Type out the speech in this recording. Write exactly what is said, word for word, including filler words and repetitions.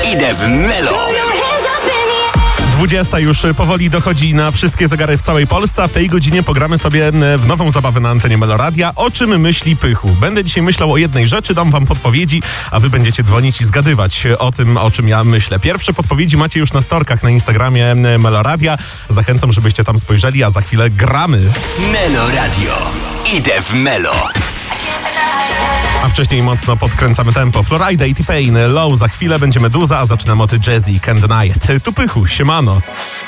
Idę w Melo. dwudziesta już powoli dochodzi na wszystkie zegary w całej Polsce, a w tej godzinie pogramy sobie w nową zabawę na antenie Meloradia. O czym myśli Pychu? Będę dzisiaj myślał o jednej rzeczy, dam wam podpowiedzi, a wy będziecie dzwonić i zgadywać o tym, o czym ja myślę. Pierwsze podpowiedzi macie już na storkach na Instagramie Meloradia. Zachęcam, żebyście tam spojrzeli, a za chwilę gramy. Meloradio. Idę w Melo. A wcześniej mocno podkręcamy tempo. Florida i T-Pain, Low, za chwilę będzie Meduza, a zaczynamy od Jazzy, Can't Deny It. Tu Pychu, siemano.